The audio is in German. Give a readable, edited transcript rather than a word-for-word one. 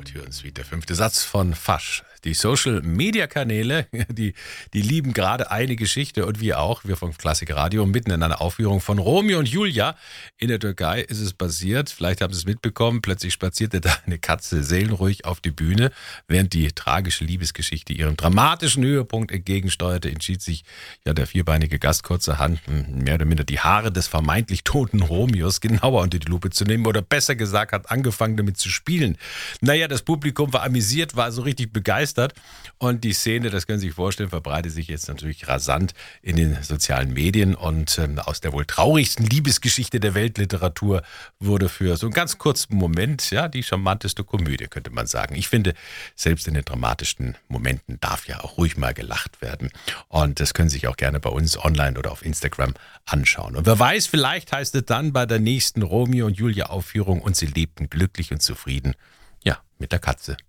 Outtune-Suite, der 5. Satz von Fasch. Die Social-Media-Kanäle, die lieben gerade eine Geschichte und wir auch. Wir vom Klassik Radio mitten in einer Aufführung von Romeo und Julia. In der Türkei ist es passiert. Vielleicht haben Sie es mitbekommen. Plötzlich spazierte da eine Katze seelenruhig auf die Bühne. Während die tragische Liebesgeschichte ihrem dramatischen Höhepunkt entgegensteuerte, entschied sich der vierbeinige Gast kurzerhand mehr oder minder die Haare des vermeintlich toten Romeos genauer unter die Lupe zu nehmen. Oder besser gesagt, hat angefangen damit zu spielen. Naja, das Publikum war amüsiert, war so richtig begeistert. Und die Szene, das können Sie sich vorstellen, verbreitet sich jetzt natürlich rasant in den sozialen Medien. Und aus der wohl traurigsten Liebesgeschichte der Weltliteratur wurde für so einen ganz kurzen Moment die charmanteste Komödie, könnte man sagen. Ich finde, selbst in den dramatischsten Momenten darf ja auch ruhig mal gelacht werden. Und das können Sie sich auch gerne bei uns online oder auf Instagram anschauen. Und wer weiß, vielleicht heißt es dann bei der nächsten Romeo und Julia Aufführung, und sie lebten glücklich und zufrieden, mit der Katze.